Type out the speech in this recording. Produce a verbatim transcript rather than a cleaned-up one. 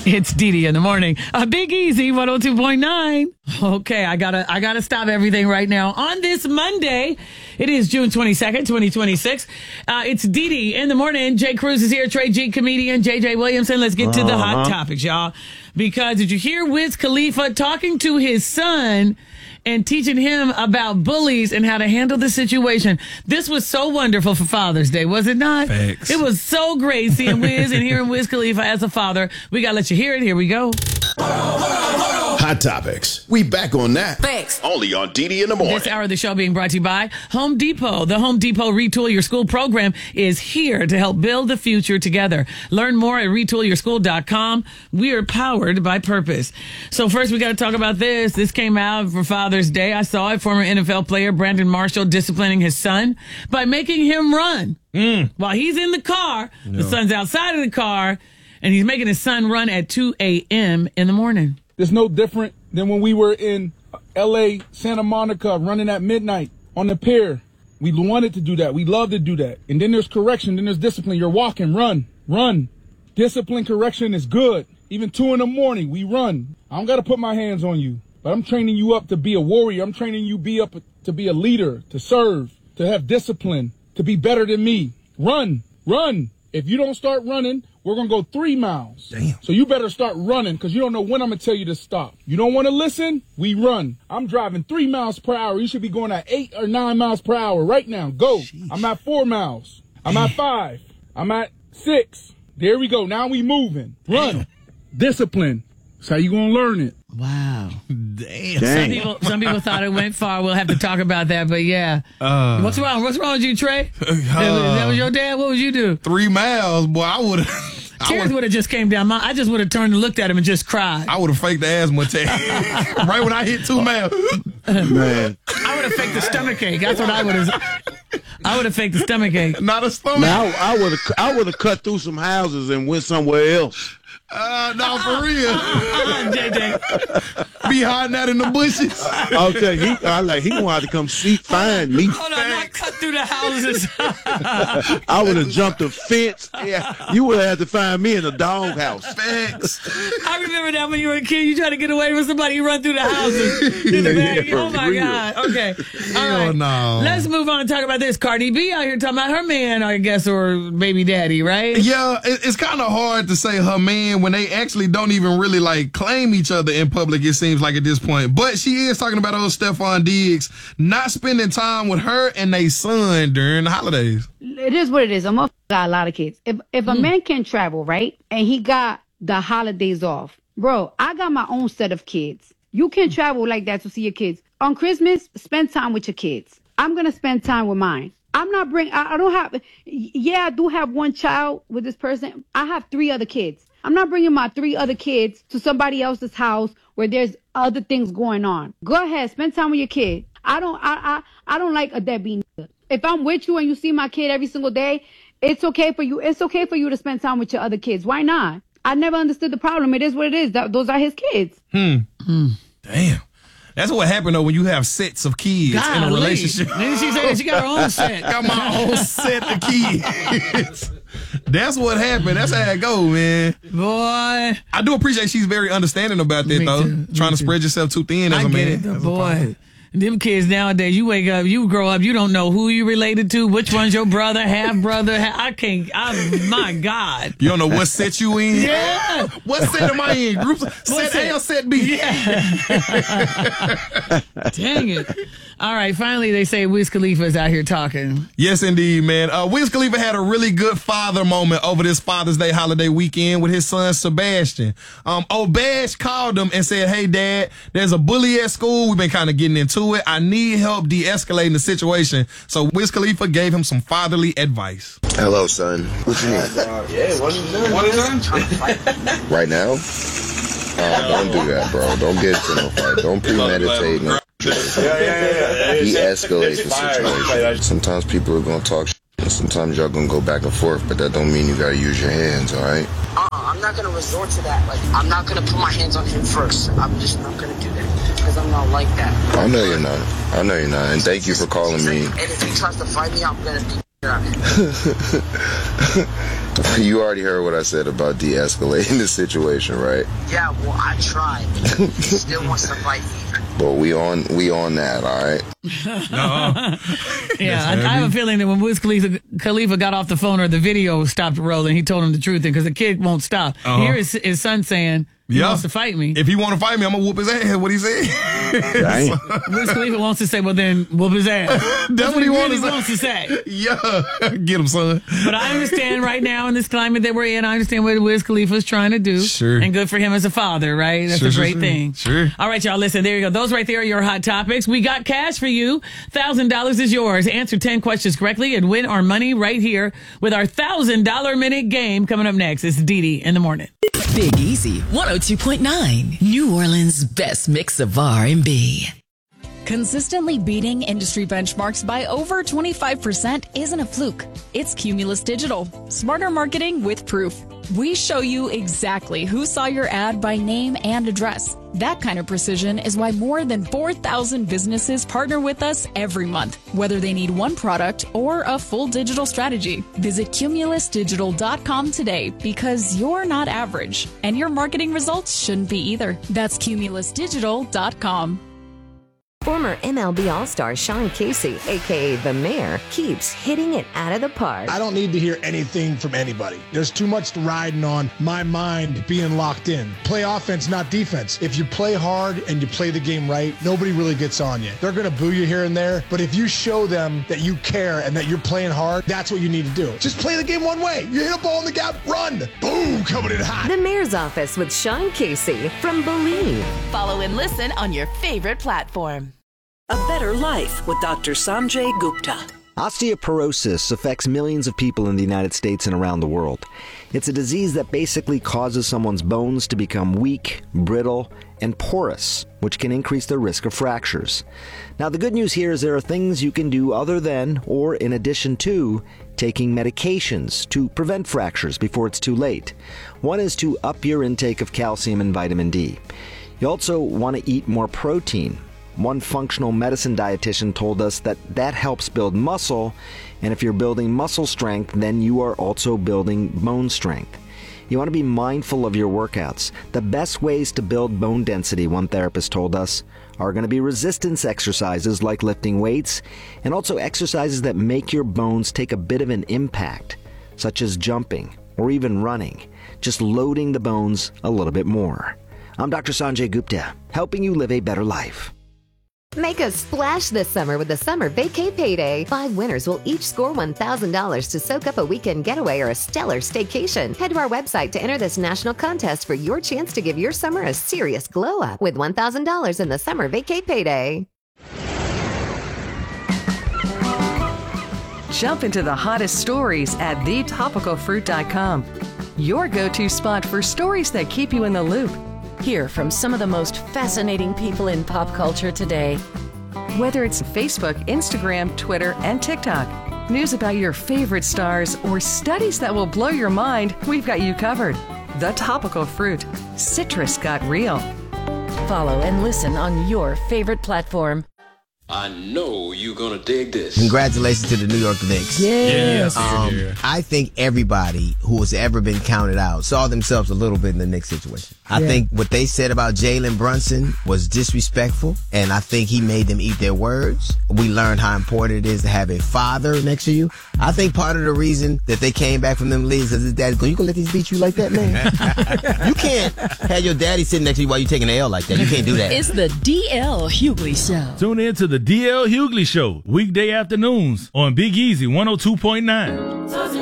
It's Didi in the morning. A Big Easy one oh two point nine. Okay, I gotta I gotta stop everything right now. On this Monday, it is June twenty-second, twenty twenty-six. Uh, it's Didi in the morning. Jay Cruz is here, Trey G, comedian, J J Williamson. Let's get to the hot Uh-huh. topics, y'all. Because did you hear Wiz Khalifa talking to his son and teaching him about bullies and how to handle the situation? This was so wonderful for Father's Day, was it not? Facts. It was so great seeing Wiz and hearing Wiz Khalifa as a father. We got to let you hear it. Here we go. Hot Topics. We back on that. Thanks. Only on Didi in the morning. This hour of the show being brought to you by Home Depot. The Home Depot Retool Your School program is here to help build the future together. Learn more at retool your school dot com. We are powered by purpose. So first we got to talk about this. This came out for Father's Day. I saw it. Former N F L player Brandon Marshall disciplining his son by making him run. Mm. While he's in the car, the son's outside of the car, and he's making his son run at two a.m. in the morning. It's no different than when we were in L A, Santa Monica, running at midnight on the pier. We wanted to do that. We love to do that. And then there's correction. Then there's discipline. You're walking. Run. Run. Discipline, correction is good. Even two in the morning, we run. I don't got to put my hands on you. But I'm training you up to be a warrior. I'm training you be up to be a leader, to serve, to have discipline, to be better than me. Run. Run. If you don't start running, we're going to go three miles. Damn. So you better start running because you don't know when I'm going to tell you to stop. You don't want to listen? We run. I'm driving three miles per hour. You should be going at eight or nine miles per hour right now. Go. Sheesh. I'm at four miles. I'm at five. I'm at six. There we go. Now we moving. Run. Damn. Discipline. That's how you going to learn it. Wow. Damn. Some people, some people thought it went far. We'll have to talk about that, but yeah. Uh, What's wrong? What's wrong with you, Trey? Uh, that was your dad? What would you do? Three miles, boy. I would have. Tears would have just came down. My, I just would have turned and looked at him and just cried. I would have faked the asthma attack right when I hit two miles. Man. I would have faked the stomach ache. That's what I would have. I would have faked the stomach ache. Not a stomach. Now I would have. I would have cut through some houses and went somewhere else. Uh, no, for real. Uh, J J. Be hiding out in the bushes. Okay, he I like he wanted to come see find me. Hold on, not cut through the houses. I would have jumped the fence. Yeah, you would have had to find me in the doghouse. Facts. I remember that when you were a kid, you tried to get away from somebody, you run through the houses. In the back. Yeah, Oh my real. God. Okay. All Hell right. no. Let's move on and talk about this. Cardi B out here talking about her man, I guess, or baby daddy, right? Yeah, it, it's kind of hard to say her man when they actually don't even really like claim each other in public, it seems like at this point. But she is talking about old Stephon Diggs not spending time with her and their son during the holidays. It is what it is. A motherfucker got a lot of kids. If if a Mm. man can travel, right, and he got the holidays off, bro, I got my own set of kids. You can travel like that to see your kids. On Christmas, spend time with your kids. I'm going to spend time with mine. I'm not bring. I, I don't have, yeah, I do have one child with this person. I have three other kids. I'm not bringing my three other kids to somebody else's house where there's other things going on. Go ahead, spend time with your kid. I don't, I, I, I don't like a deadbeat nigga. If I'm with you and you see my kid every single day, it's okay for you. It's okay for you to spend time with your other kids. Why not? I never understood the problem. It is what it is. That, those are his kids. Hmm. Damn. That's what happened though when you have sets of kids in a Golly. relationship. Didn't she say that she got her own set? Got my own set of kids. That's what happened. That's how it go, man. Boy. I do appreciate she's very understanding about that, Me though. too. Trying Me to too. spread yourself too thin as I a get man. it, though, As a boy. father. Them kids nowadays, you wake up, you grow up, you don't know who you related to, which one's your brother, half brother. Ha- I can't, I, my God. You don't know what set you in? Yeah. What set am I in? Group set A or set B? Dang it. All right, finally they say Wiz Khalifa is out here talking. Yes, indeed, man. Uh, Wiz Khalifa had a really good father moment over this Father's Day holiday weekend with his son, Sebastian. Um, Obash called him and said, hey, Dad, there's a bully at school. We've been kind of getting into it. I need help de-escalating the situation. So Wiz Khalifa gave him some fatherly advice. Hello, son. What you need? Yeah, what is that? What is that? Right now? Uh, don't do that, bro. Don't get into no fight. Don't premeditate. No. Yeah, yeah, yeah. yeah. De-escalate the situation. Sometimes people are gonna talk shit, and sometimes y'all gonna go back and forth, but that don't mean you gotta use your hands, all right? Uh, I'm not gonna resort to that. Like, I'm not gonna put my hands on him first. I'm just not gonna do that because I'm not like that. I know you're not. I know you're not. And thank you for calling me. And if he tries to fight me, I'm gonna be. You already heard what I said about de-escalating the situation, right? Yeah, well, I tried. He still wants to fight me. But we on we on that, all right? No. Yeah, I, I have a feeling that when Wiz Khalifa, Khalifa got off the phone or the video stopped rolling, he told him the truth because the kid won't stop. Uh-huh. Here is his son saying he Yeah. wants to fight me. If he want to fight me, I'm going to whoop his ass. What he said? Dang. Wiz Khalifa wants to say, well, then whoop his ass. That's what he really wants to say. wants to say. Yeah. Get him, son. But I understand right now in this climate that we're in, I understand what Wiz Khalifa is trying to do. Sure. And good for him as a father, right? That's Sure, a sure, great sure. thing. Sure. All right, y'all, listen, there you go. Those right there are your hot topics. We got cash for you. one thousand dollars is yours. Answer ten questions correctly and win our money right here with our one thousand dollars minute game coming up next. It's Dee Dee in the morning. Big Easy one oh two point nine, New Orleans' best mix of R and B. Consistently beating industry benchmarks by over twenty-five percent isn't a fluke. It's Cumulus Digital. Smarter marketing with proof. We show you exactly who saw your ad by name and address. That kind of precision is why more than four thousand businesses partner with us every month, whether they need one product or a full digital strategy. Visit cumulus digital dot com today because you're not average, and your marketing results shouldn't be either. That's cumulus digital dot com. Former M L B All-Star Sean Casey, a k a. The Mayor, keeps hitting it out of the park. I don't need to hear anything from anybody. There's too much riding on my mind being locked in. Play offense, not defense. If you play hard and you play the game right, nobody really gets on you. They're going to boo you here and there, but if you show them that you care and that you're playing hard, that's what you need to do. Just play the game one way. You hit a ball in the gap, run. Boom, coming in hot. The Mayor's Office with Sean Casey from Believe. Follow and listen on your favorite platform. A Better Life with Doctor Sanjay Gupta. Osteoporosis affects millions of people in the United States and around the world. It's a disease that basically causes someone's bones to become weak, brittle, and porous, which can increase the risk of fractures. Now, the good news here is there are things you can do other than, or in addition to, taking medications to prevent fractures before it's too late. One is to up your intake of calcium and vitamin D. You also want to eat more protein. One functional medicine dietitian told us that that helps build muscle, and if you're building muscle strength, then you are also building bone strength. You want to be mindful of your workouts. The best ways to build bone density, one therapist told us, are going to be resistance exercises like lifting weights, and also exercises that make your bones take a bit of an impact, such as jumping or even running, just loading the bones a little bit more. I'm Doctor Sanjay Gupta, helping you live a better life. Make a splash this summer with the Summer Vacay Payday. Five winners will each score one thousand dollars to soak up a weekend getaway or a stellar staycation. Head to our website to enter this national contest for your chance to give your summer a serious glow up with one thousand dollars in the Summer Vacay Payday. Jump into the hottest stories at the topical fruit dot com. Your go-to spot for stories that keep you in the loop. Hear from some of the most fascinating people in pop culture today. Whether it's Facebook, Instagram, Twitter, and TikTok, news about your favorite stars, or studies that will blow your mind, we've got you covered. The Topical Fruit. Citrus got real. Follow and listen on your favorite platform. I know you're going to dig this. Congratulations to the New York Knicks. Yes. Um, I think everybody who has ever been counted out saw themselves a little bit in the Knicks situation. I Yeah. think what they said about Jalen Brunson was disrespectful, and I think he made them eat their words. We learned how important it is to have a father next to you. I think part of the reason that they came back from them leagues is his dad's going, you gonna let these beat you like that, man? You can't have your daddy sitting next to you while you're taking an L like that. You can't do that. It's the D L Hughley Show. Tune in to the D L Hughley Show, weekday afternoons on Big Easy one oh two point nine.